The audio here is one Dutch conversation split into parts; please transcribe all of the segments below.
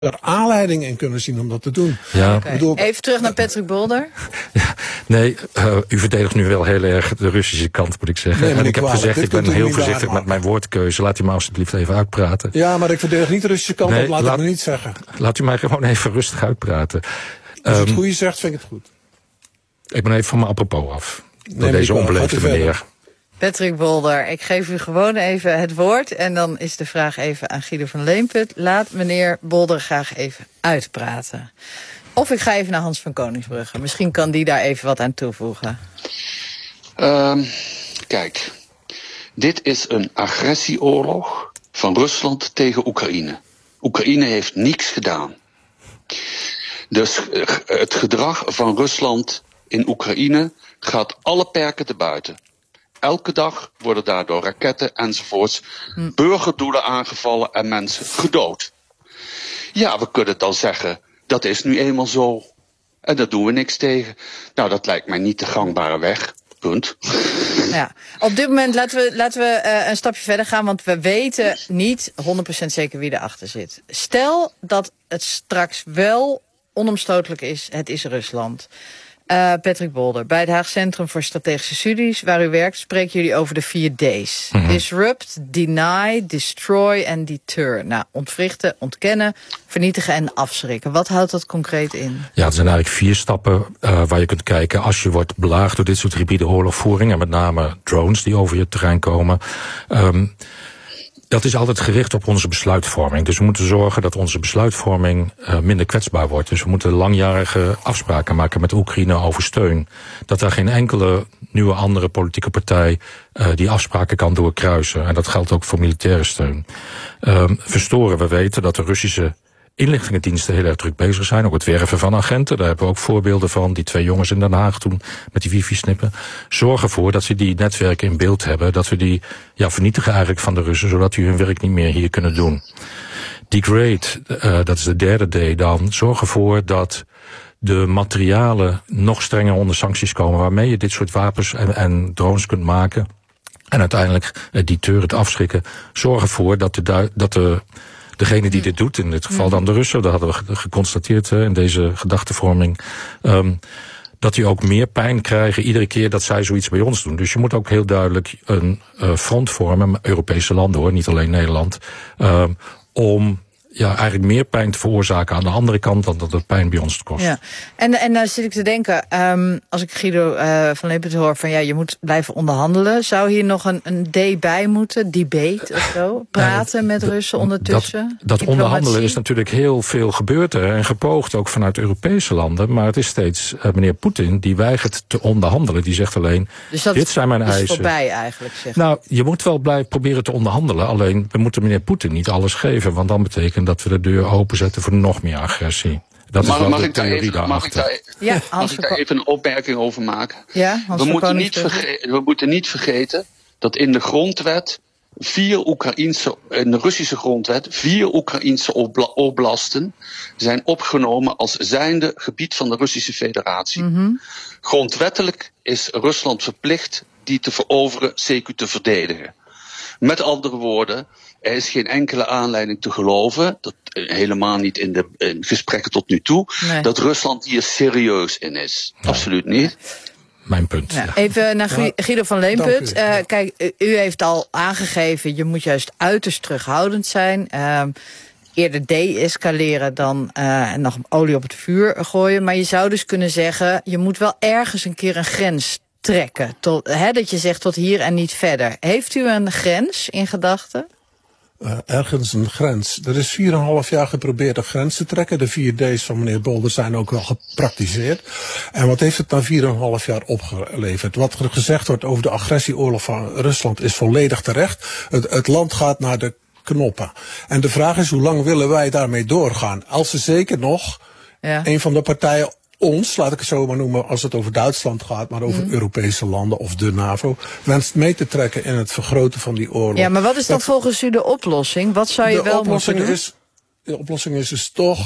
er aanleiding in kunnen zien om dat te doen. Ja. Okay. Even terug naar Patrick Bolder. Ja, nee, u verdedigt nu wel heel erg de Russische kant, moet ik zeggen. Nee, en ik heb gezegd, ik ben heel voorzichtig aanmaken. met mijn woordkeuze. Laat u me alsjeblieft even uitpraten. Ja, maar ik verdedig niet de Russische kant, nee, dat laat ik me niet zeggen. Laat u mij gewoon even rustig uitpraten. Als je het goede zegt, vind ik het goed. Ik ben even van mijn apropos af. Door deze onbeleefde meneer. Patrick Bolder, ik geef u gewoon even het woord. En dan is de vraag even aan Guido van Leemput. Laat meneer Bolder graag even uitpraten. Of ik ga even naar Hans van Koningsbrugge. Misschien kan die daar even wat aan toevoegen. Kijk, dit is een agressieoorlog van Rusland tegen Oekraïne. Oekraïne heeft niks gedaan. Dus het gedrag van Rusland in Oekraïne gaat alle perken te buiten. Elke dag worden daardoor raketten enzovoorts burgerdoelen aangevallen en mensen gedood. Ja, we kunnen dan zeggen, dat is nu eenmaal zo. En daar doen we niks tegen. Nou, dat lijkt mij niet de gangbare weg. Punt. Ja, op dit moment laten we een stapje verder gaan, want we weten niet 100% zeker wie erachter zit. Stel dat het straks wel onomstotelijk is, het is Rusland. Patrick Bolder, bij het Haag Centrum voor Strategische Studies, waar u werkt, spreken jullie over de 4 D's. Disrupt, deny, destroy en deter. Nou, ontwrichten, ontkennen, vernietigen en afschrikken. Wat houdt dat concreet in? Ja, er zijn eigenlijk 4 stappen waar je kunt kijken als je wordt belaagd door dit soort hybride oorlogvoering, en met name drones die over je terrein komen. Dat is altijd gericht op onze besluitvorming. Dus we moeten zorgen dat onze besluitvorming minder kwetsbaar wordt. Dus we moeten langjarige afspraken maken met Oekraïne over steun. Dat daar geen enkele nieuwe andere politieke partij die afspraken kan doorkruisen. En dat geldt ook voor militaire steun. Verstoren, we weten dat de Russische inlichtingendiensten heel erg druk bezig zijn. Ook het werven van agenten. Daar hebben we ook voorbeelden van. Die 2 jongens in Den Haag toen met die wifi-snippen. Zorg ervoor dat ze die netwerken in beeld hebben. Dat we die vernietigen eigenlijk van de Russen. Zodat die hun werk niet meer hier kunnen doen. Degrade, dat is de 3e D dan. Zorg ervoor dat de materialen nog strenger onder sancties komen. Waarmee je dit soort wapens en drones kunt maken. En uiteindelijk deter, het afschrikken. Zorg ervoor dat degene die dit doet, in dit geval dan de Russen, dat hadden we geconstateerd in deze gedachtevorming, dat die ook meer pijn krijgen iedere keer dat zij zoiets bij ons doen. Dus je moet ook heel duidelijk een front vormen, Europese landen hoor, niet alleen Nederland, om eigenlijk meer pijn te veroorzaken aan de andere kant dan dat het pijn bij ons kost. Ja. En nou zit ik te denken, als ik Guido van Leemput hoor van je moet blijven onderhandelen, zou hier nog een D bij moeten, debate of zo, praten met Russen ondertussen? Dat onderhandelen is natuurlijk heel veel gebeurd en gepoogd ook vanuit Europese landen, maar het is steeds meneer Poetin die weigert te onderhandelen. Die zegt alleen, dus dit zijn mijn eisen. Dat is voorbij eigenlijk, zeg. Nou, je moet wel blijven proberen te onderhandelen, alleen we moeten meneer Poetin niet alles geven, want dan betekent dat we de deur openzetten voor nog meer agressie. Dat is wel de theorie daarachter. Mag ik daar even een opmerking over maken? Ja, we moeten niet vergeten dat in de grondwet in de Russische grondwet 4 Oekraïnse oblasten zijn opgenomen als zijnde gebied van de Russische Federatie. Grondwettelijk is Rusland verplicht die te veroveren, CQ te verdedigen. Met andere woorden, er is geen enkele aanleiding te geloven, dat helemaal niet in de gesprekken tot nu toe, dat Rusland hier serieus in is. Nee. Absoluut niet. Mijn punt. Ja. Even naar Guido van Leemput. Kijk, u heeft al aangegeven, je moet juist uiterst terughoudend zijn. Eerder de-escaleren dan nog olie op het vuur gooien. Maar je zou dus kunnen zeggen, je moet wel ergens een keer een grens trekken. Dat je zegt tot hier en niet verder. Heeft u een grens in gedachten? Ergens een grens. Er is 4,5 jaar geprobeerd een grens te trekken. De 4 D's van meneer Bolder zijn ook wel gepraktiseerd. En wat heeft het na 4,5 jaar opgeleverd? Wat er gezegd wordt over de agressieoorlog van Rusland is volledig terecht. Het land gaat naar de knoppen. En de vraag is, hoe lang willen wij daarmee doorgaan? Als ze zeker nog een van de partijen ons, laat ik het zo maar noemen, als het over Duitsland gaat, maar over Europese landen of de NAVO, wenst mee te trekken in het vergroten van die oorlog. Ja, maar wat is dan volgens u de oplossing? Wat zou je wel moeten doen? De oplossing is dus toch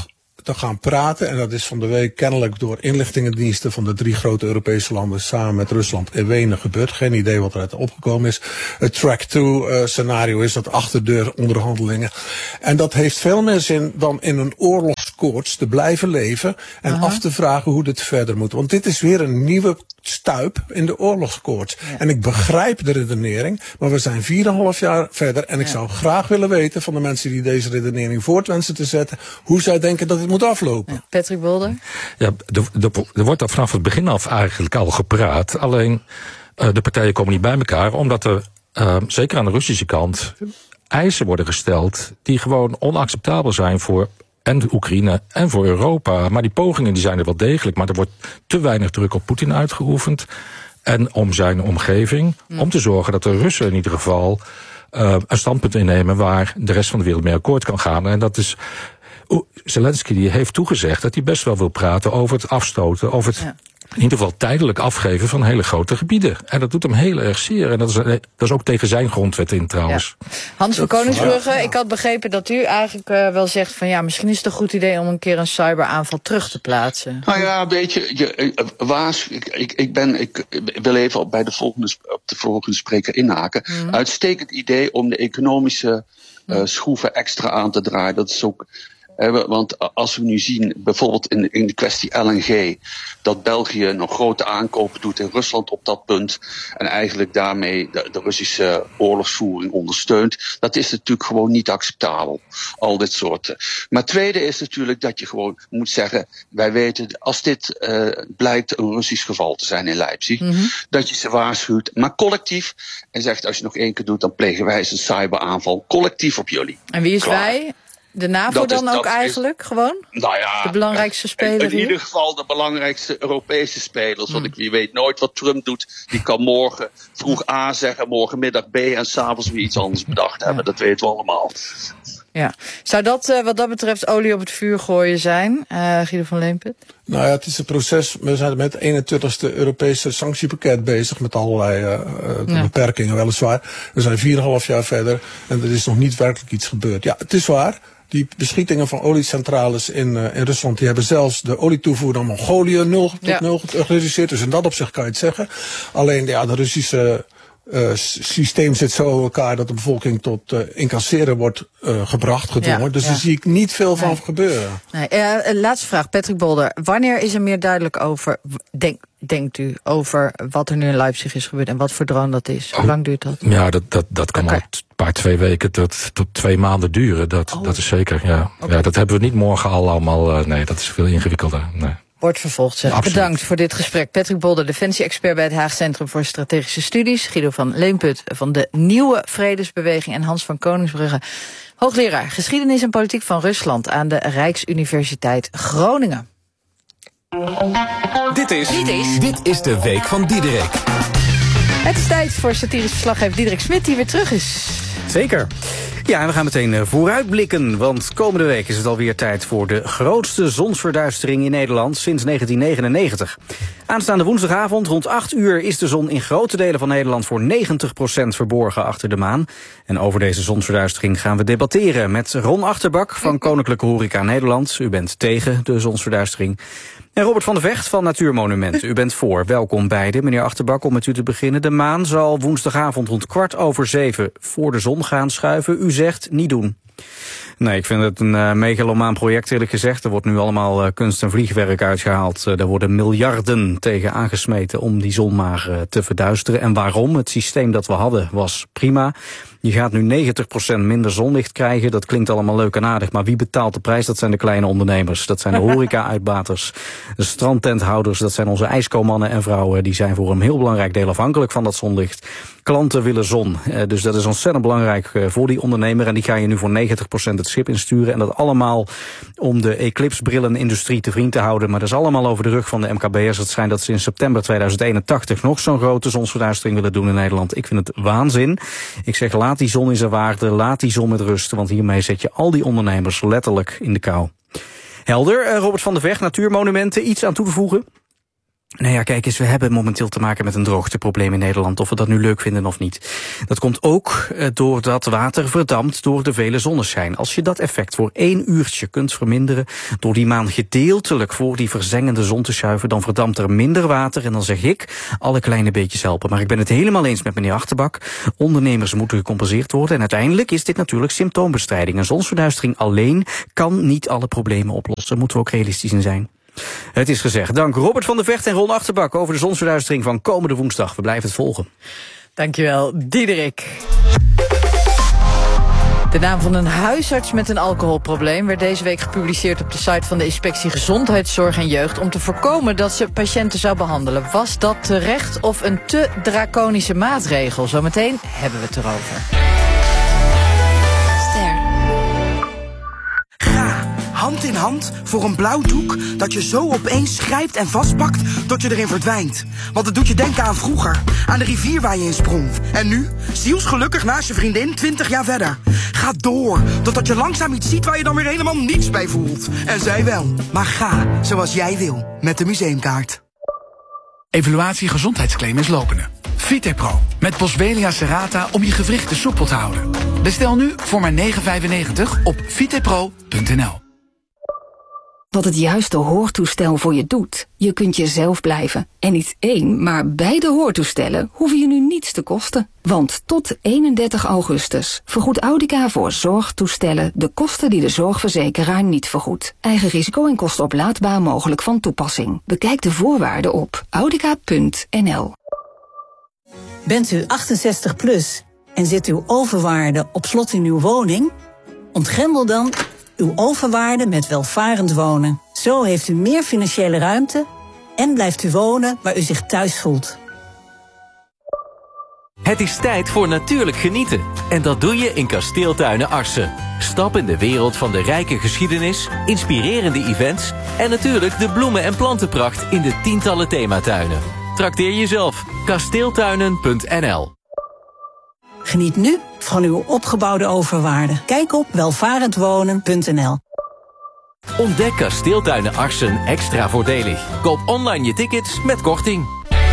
te gaan praten. En dat is van de week kennelijk door inlichtingendiensten van de 3 grote Europese landen samen met Rusland in Wenen gebeurd. Geen idee wat eruit opgekomen is. Het track 2 scenario is dat achterdeur onderhandelingen. En dat heeft veel meer zin dan in een oorlogskoorts te blijven leven en af te vragen hoe dit verder moet. Want dit is weer een nieuwe stuip in de oorlogskoorts. Ja. En ik begrijp de redenering, maar we zijn 4,5 jaar verder en ik zou graag willen weten van de mensen die deze redenering voort wensen te zetten, hoe zij denken dat het moet aflopen. Ja. Patrick Bolder? Ja, er wordt al vanaf het begin af eigenlijk al gepraat. Alleen de partijen komen niet bij elkaar, omdat er zeker aan de Russische kant eisen worden gesteld die gewoon onacceptabel zijn voor en de Oekraïne en voor Europa. Maar die pogingen die zijn er wel degelijk, maar er wordt te weinig druk op Poetin uitgeoefend en om zijn omgeving, om te zorgen dat de Russen in ieder geval een standpunt innemen waar de rest van de wereld mee akkoord kan gaan. En dat is Zelensky die heeft toegezegd dat hij best wel wil praten over het afstoten, over het in ieder geval tijdelijk afgeven van hele grote gebieden. En dat doet hem heel erg zeer. En dat is ook tegen zijn grondwet in trouwens. Ja. Hans van Koningsbrugge, ik had begrepen dat u eigenlijk wel zegt van ja, misschien is het een goed idee om een keer een cyberaanval terug te plaatsen. Nou ja, weet je, ik wil even op de volgende spreker inhaken. Uitstekend idee om de economische schroeven extra aan te draaien. Dat is ook. Want als we nu zien, bijvoorbeeld in de kwestie LNG, dat België nog grote aankopen doet in Rusland op dat punt en eigenlijk daarmee de Russische oorlogsvoering ondersteunt, dat is natuurlijk gewoon niet acceptabel. Al dit soorten. Maar het tweede is natuurlijk dat je gewoon moet zeggen, wij weten, als dit blijkt een Russisch geval te zijn in Leipzig, dat je ze waarschuwt, maar collectief, en zegt als je nog 1 keer doet, dan plegen wij eens een cyberaanval collectief op jullie. En wie is wij? De NAVO dan ook eigenlijk gewoon? Nou ja, de belangrijkste speler in ieder geval de belangrijkste Europese spelers. Want je weet nooit wat Trump doet. Die kan morgen vroeg A zeggen, morgenmiddag B en s'avonds weer iets anders bedacht hebben. Dat weten we allemaal. Ja. Zou dat wat dat betreft olie op het vuur gooien zijn, Guido van Leemput? Nou ja, het is een proces. We zijn met het 21ste Europese sanctiepakket bezig met allerlei beperkingen weliswaar. We zijn 4,5 jaar verder en er is nog niet werkelijk iets gebeurd. Ja, het is waar. Die beschietingen van oliecentrales in Rusland, die hebben zelfs de olietoevoer naar Mongolië 0 tot 0 gereduceerd. Dus in dat opzicht kan je het zeggen. Alleen de Russische systeem zit zo in elkaar dat de bevolking tot incasseren wordt gebracht, gedwongen. Dus daar zie ik niet veel van gebeuren. Nee. Laatste vraag, Patrick Bolder. Wanneer is er meer duidelijk over, denkt u, over wat er nu in Leipzig is gebeurd en wat voor drone dat is? Hoe lang duurt dat? Ja, dat kan al een paar 2 weken tot 2 maanden duren. Dat is zeker, ja. Ja, dat hebben we niet morgen allemaal. Nee, dat is veel ingewikkelder. Nee. Wordt vervolgd, zeg. Bedankt voor dit gesprek. Patrick Bolder, defensie-expert bij het Haag Centrum voor Strategische Studies. Guido van Leemput van de Nieuwe Vredesbeweging. En Hans van Koningsbrugge, hoogleraar geschiedenis en politiek van Rusland aan de Rijksuniversiteit Groningen. Dit is de Week van Diederik. Het is tijd voor satirisch verslaggever Diederik Smit, die weer terug is. Zeker. Ja, en we gaan meteen vooruitblikken, want komende week is het alweer tijd voor de grootste zonsverduistering in Nederland sinds 1999. Aanstaande woensdagavond rond 8 uur is de zon in grote delen van Nederland voor 90% verborgen achter de maan. En over deze zonsverduistering gaan we debatteren met Ron Achterbak van Koninklijke Horeca Nederland. U bent tegen de zonsverduistering. En Robert van der Vecht van Natuurmonumenten. U bent voor. Welkom beiden. Meneer Achterbak, om met u te beginnen. De maan zal woensdagavond rond 6:15 voor de zon gaan schuiven. U zegt niet doen. Nee, ik vind het een megalomaan project, eerlijk gezegd. Er wordt nu allemaal kunst- en vliegwerk uitgehaald. Er worden miljarden tegen aangesmeten om die zon maar te verduisteren. En waarom? Het systeem dat we hadden was prima. Je gaat nu 90% minder zonlicht krijgen. Dat klinkt allemaal leuk en aardig, maar wie betaalt de prijs? Dat zijn de kleine ondernemers. Dat zijn de horeca-uitbaters, de strandtenthouders. Dat zijn onze ijskomannen en vrouwen. Die zijn voor een heel belangrijk deel afhankelijk van dat zonlicht. Klanten willen zon. Dus dat is ontzettend belangrijk voor die ondernemer. En die ga je nu voor 90% het schip insturen. En dat allemaal om de eclipsbrillenindustrie te vriend te houden. Maar dat is allemaal over de rug van de MKB'ers. Het schijnt dat ze in september 2081 nog zo'n grote zonsverduistering willen doen in Nederland. Ik vind het waanzin. Ik zeg, laat die zon in zijn waarde, laat die zon met rust. Want hiermee zet je al die ondernemers letterlijk in de kou. Helder. Robert van der Vecht, Natuurmonumenten, iets aan toe te voegen? Nou ja, kijk eens, we hebben momenteel te maken met een droogteprobleem in Nederland, of we dat nu leuk vinden of niet. Dat komt ook doordat water verdampt door de vele zonneschijn. Als je dat effect voor 1 uurtje kunt verminderen door die maan gedeeltelijk voor die verzengende zon te schuiven, dan verdampt er minder water en dan zeg ik, alle kleine beetjes helpen. Maar ik ben het helemaal eens met meneer Achterbak. Ondernemers moeten gecompenseerd worden en uiteindelijk is dit natuurlijk symptoombestrijding. Een zonsverduistering alleen kan niet alle problemen oplossen. Daar moeten we ook realistisch in zijn. Het is gezegd. Dank Robert van der Vecht en Ron Achterbak over de zonsverduistering van komende woensdag. We blijven het volgen. Dankjewel, Diederik. De naam van een huisarts met een alcoholprobleem werd deze week gepubliceerd op de site van de Inspectie Gezondheidszorg en Jeugd om te voorkomen dat ze patiënten zou behandelen. Was dat terecht of een te draconische maatregel? Zometeen hebben we het erover. Ga hand in hand voor een blauw doek dat je zo opeens grijpt en vastpakt tot je erin verdwijnt. Want het doet je denken aan vroeger, aan de rivier waar je in sprong. En nu, zielsgelukkig naast je vriendin 20 jaar verder. Ga door, totdat je langzaam iets ziet waar je dan weer helemaal niets bij voelt. En zij wel. Maar ga zoals jij wil, met de museumkaart. Evaluatie gezondheidsclaim is lopende. Vitepro, met Boswellia serrata om je gewrichten soepel te houden. Bestel nu voor maar €9,95 op vitepro.nl. Wat het juiste hoortoestel voor je doet. Je kunt jezelf blijven. En niet 1, maar beide hoortoestellen hoeven je nu niets te kosten. Want tot 31 augustus vergoedt Audica voor zorgtoestellen de kosten die de zorgverzekeraar niet vergoedt. Eigen risico en kosten oplaadbaar mogelijk van toepassing. Bekijk de voorwaarden op audica.nl. Bent u 68 plus en zit uw overwaarde op slot in uw woning? Ontgrendel dan uw overwaarde met welvarend wonen. Zo heeft u meer financiële ruimte en blijft u wonen waar u zich thuis voelt. Het is tijd voor natuurlijk genieten. En dat doe je in Kasteeltuinen Arcen. Stap in de wereld van de rijke geschiedenis, inspirerende events en natuurlijk de bloemen- en plantenpracht in de tientallen thematuinen. Trakteer jezelf. Kasteeltuinen.nl. Geniet nu van uw opgebouwde overwaarde. Kijk op welvarendwonen.nl. Ontdek Kasteeltuinen Arcen extra voordelig. Koop online je tickets met korting.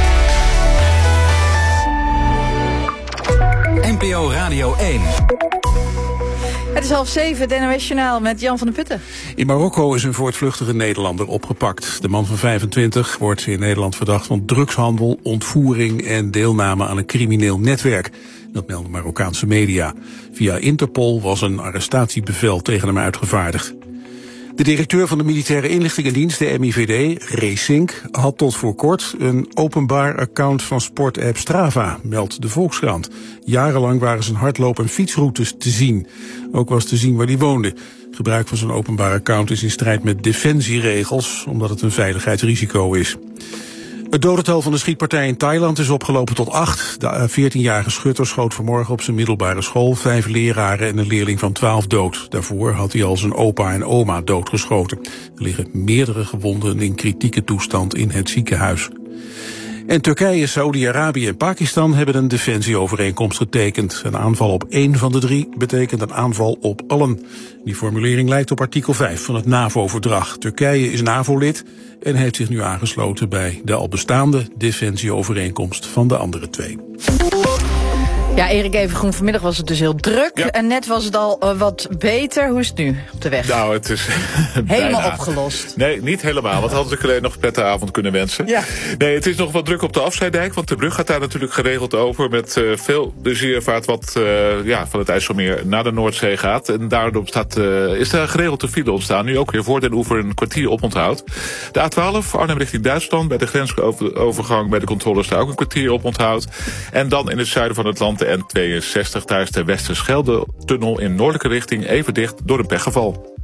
NPO Radio 1. Het is 6:30, het NOS-journaal met Jan van der Putten. In Marokko is een voortvluchtige Nederlander opgepakt. De man van 25 wordt in Nederland verdacht van drugshandel, ontvoering en deelname aan een crimineel netwerk. Dat melden Marokkaanse media. Via Interpol was een arrestatiebevel tegen hem uitgevaardigd. De directeur van de Militaire Inlichtingendienst, de MIVD, Ray Sink, had tot voor kort een openbaar account van sportapp Strava, meldt de Volkskrant. Jarenlang waren zijn hardloop- en fietsroutes te zien. Ook was te zien waar hij woonde. Gebruik van zo'n openbaar account is in strijd met defensieregels, omdat het een veiligheidsrisico is. Het dodental van de schietpartij in Thailand is opgelopen tot 8. De 14-jarige schutter schoot vanmorgen op zijn middelbare school 5 leraren en een leerling van 12 dood. Daarvoor had hij al zijn opa en oma doodgeschoten. Er liggen meerdere gewonden in kritieke toestand in het ziekenhuis. En Turkije, Saoedi-Arabië en Pakistan hebben een defensieovereenkomst getekend. Een aanval op 1 van de 3 betekent een aanval op allen. Die formulering lijkt op artikel 5 van het NAVO-verdrag. Turkije is NAVO-lid en heeft zich nu aangesloten bij de al bestaande defensieovereenkomst van de andere 2. Ja, Erik Evengroen, vanmiddag was het dus heel druk. Ja. En net was het al wat beter. Hoe is het nu op de weg? Nou, het is helemaal bijna opgelost. Nee, niet helemaal. Want hadden we alleen nog een prettige avond kunnen wensen. Ja. Nee, het is nog wat druk op de Afsluitdijk. Want de brug gaat daar natuurlijk geregeld over. Met veel pleziervaart wat van het IJsselmeer naar de Noordzee gaat. En daardoor is daar geregeld de file ontstaan. Nu ook weer voor Den Oever een kwartier oponthoud. De A12, Arnhem richting Duitsland. Bij de grensovergang bij de controles daar ook een kwartier oponthoud. En dan in het zuiden van het land de N62 tijdens de Westerschelde-tunnel in noordelijke richting even dicht door een pechgeval.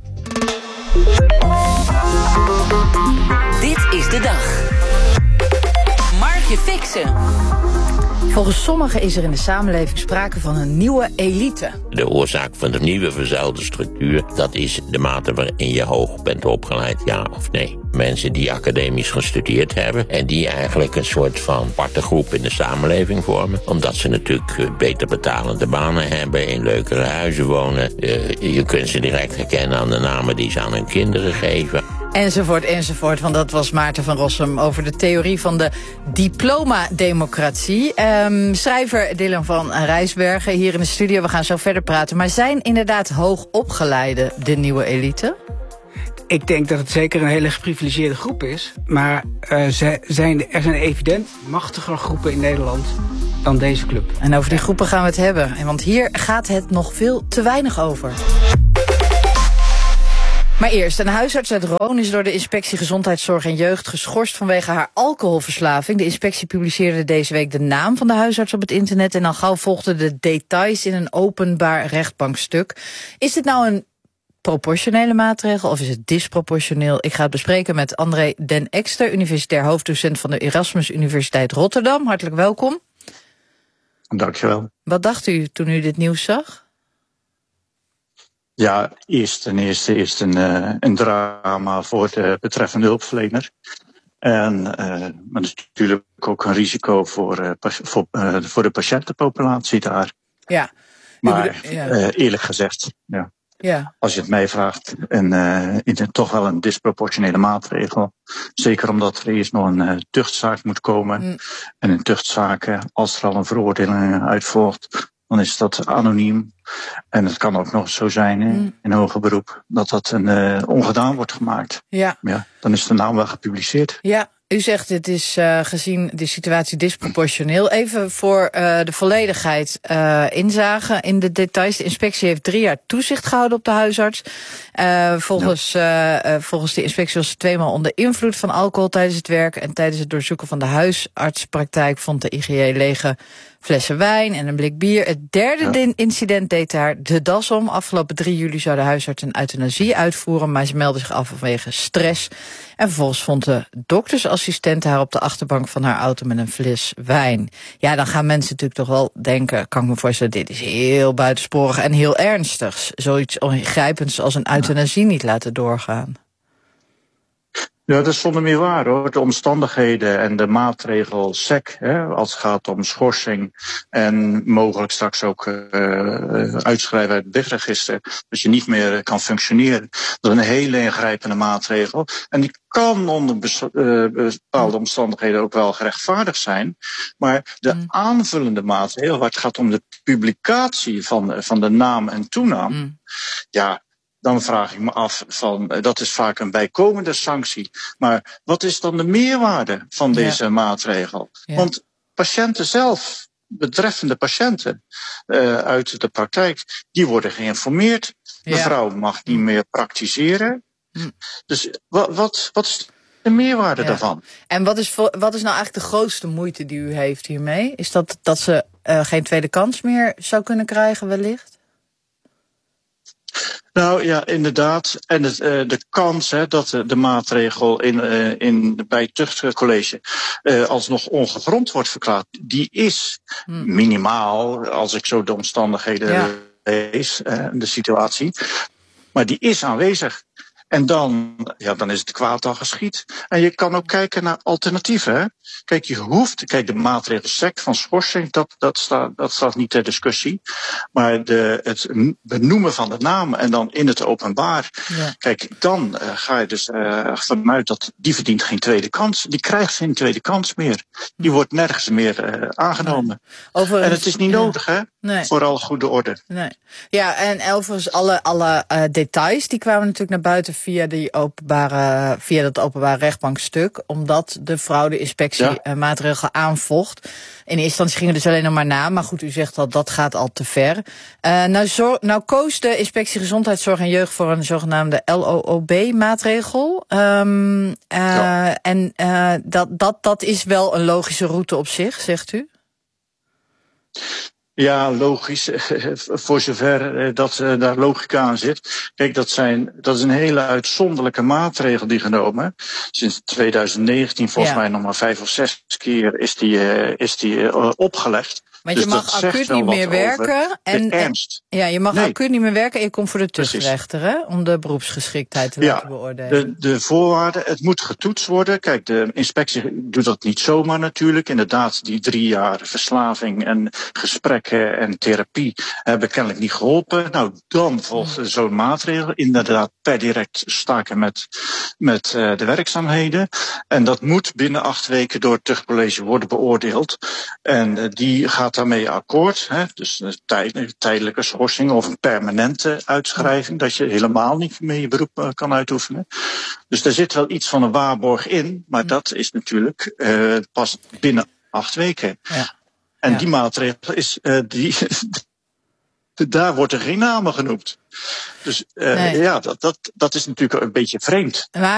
Dit is de dag. Mark je fixen. Volgens sommigen is er in de samenleving sprake van een nieuwe elite. De oorzaak van de nieuwe verzuilde structuur, dat is de mate waarin je hoog bent opgeleid, ja of nee. Mensen die academisch gestudeerd hebben en die eigenlijk een soort van aparte groep in de samenleving vormen. Omdat ze natuurlijk beter betalende banen hebben, in leukere huizen wonen. Je kunt ze direct herkennen aan de namen die ze aan hun kinderen geven. Enzovoort. Want dat was Maarten van Rossum over de theorie van de diploma-democratie. Schrijver Dylan van Rijsbergen hier in de studio. We gaan zo verder praten. Maar zijn inderdaad hoogopgeleiden de nieuwe elite? Ik denk dat het zeker een hele geprivilegeerde groep is. Maar er zijn evident machtigere groepen in Nederland dan deze club. En over die groepen gaan we het hebben. Want hier gaat het nog veel te weinig over. Maar eerst, een huisarts uit Roon is door de Inspectie Gezondheidszorg en Jeugd geschorst vanwege haar alcoholverslaving. De inspectie publiceerde deze week de naam van de huisarts op het internet en al gauw volgden de details in een openbaar rechtbankstuk. Is dit nou een proportionele maatregel of is het disproportioneel? Ik ga het bespreken met André den Ekster, universitair hoofddocent van de Erasmus Universiteit Rotterdam. Hartelijk welkom. Dankjewel. Wat dacht u toen u dit nieuws zag? Ja, ten eerste is het een drama voor de betreffende hulpverlener. Maar natuurlijk ook een risico voor de patiëntenpopulatie daar. Ja. Maar eerlijk gezegd, ja. Als je het mij vraagt, toch wel een disproportionele maatregel. Zeker omdat er eerst nog een tuchtzaak moet komen. En in tuchtzaken, als er al een veroordeling uit volgt, dan is dat anoniem. En het kan ook nog zo zijn in hoger beroep dat ongedaan wordt gemaakt. Ja, dan is de naam wel gepubliceerd. Ja, u zegt dit is gezien de situatie disproportioneel. Even voor de volledigheid inzage in de details. De inspectie heeft 3 jaar toezicht gehouden op de huisarts. Volgens de inspectie was ze 2 maal onder invloed van alcohol tijdens het werk. En tijdens het doorzoeken van de huisartspraktijk vond de IGJ lege flessen wijn en een blik bier. Het derde incident deed haar de das om. Afgelopen 3 juli zou de huisarts een euthanasie uitvoeren, maar ze meldde zich af vanwege stress. En vervolgens vond de doktersassistent haar op de achterbank van haar auto met een fles wijn. Ja, dan gaan mensen natuurlijk toch wel denken, kan ik me voorstellen, dit is heel buitensporig en heel ernstig. Zoiets ongrijpends als een euthanasie niet laten doorgaan. Ja, dat is zonder meer waar hoor. De omstandigheden en de maatregel SEC, als het gaat om schorsing en mogelijk straks ook uitschrijven uit het BIG-register, dat je niet meer kan functioneren. Dat is een hele ingrijpende maatregel. En die kan onder bepaalde omstandigheden ook wel gerechtvaardigd zijn. Maar de aanvullende maatregel, waar het gaat om de publicatie van de naam en toenaam, dan vraag ik me af dat is vaak een bijkomende sanctie. Maar wat is dan de meerwaarde van deze maatregel? Ja. Want patiënten zelf, betreffende patiënten uit de praktijk, die worden geïnformeerd. Ja. Mevrouw mag niet meer praktiseren. Dus wat is de meerwaarde daarvan? En wat is nou eigenlijk de grootste moeite die u heeft hiermee? Is dat ze geen tweede kans meer zou kunnen krijgen wellicht? Nou ja, inderdaad. En de kans dat de maatregel bij het tuchtcollege alsnog ongegrond wordt verklaard, die is minimaal, als ik zo de omstandigheden lees, de situatie. Maar die is aanwezig. En dan is het kwaad al geschied. En je kan ook kijken naar alternatieven. Hè? Kijk, de maatregel SEC van schorsing, dat staat niet ter discussie. Maar het benoemen van de naam en dan in het openbaar. Ja. Kijk, dan ga je dus vanuit dat die verdient geen tweede kans. Die krijgt geen tweede kans meer. Die wordt nergens meer aangenomen. En het is niet nodig, hè? Nee. Voor alle goede orde. Nee. Ja, en overigens alle details die kwamen natuurlijk naar buiten via dat openbare rechtbankstuk, omdat de fraudeinspectie maatregelen aanvocht. In eerste instantie ging het dus alleen nog maar na, maar goed, u zegt al, dat gaat al te ver. Nou koos de Inspectie Gezondheidszorg en Jeugd voor een zogenaamde LOOB-maatregel. Dat is wel een logische route op zich, zegt u? Ja, logisch. Voor zover dat daar logica aan zit. Kijk, dat is een hele uitzonderlijke maatregel die genomen. Sinds 2019 volgens mij nog maar 5 of 6 keer is die opgelegd. Want Dus je mag dat zegt acuut wel niet wat meer over werken. de ernst. Ja, je mag acuut niet meer werken en je komt voor de Precies. tuchtrechter, hè? Om de beroepsgeschiktheid te laten beoordelen. De voorwaarden, het moet getoetst worden. Kijk, de inspectie doet dat niet zomaar natuurlijk. Inderdaad, die 3 jaar verslaving en gesprekken en therapie hebben kennelijk niet geholpen. Nou, dan volgt zo'n maatregel. Inderdaad, per direct staken met de werkzaamheden. En dat moet binnen 8 weken door het tuchtcollege worden beoordeeld. En die gaat daarmee akkoord. Hè? Dus een tijdelijke schorsing of een permanente uitschrijving. Dat je helemaal niet meer je beroep kan uitoefenen. Dus daar zit wel iets van een waarborg in. Maar dat is natuurlijk pas binnen 8 weken. Ja. En die maatregel is... daar wordt er geen namen genoemd. Dus dat is natuurlijk een beetje vreemd.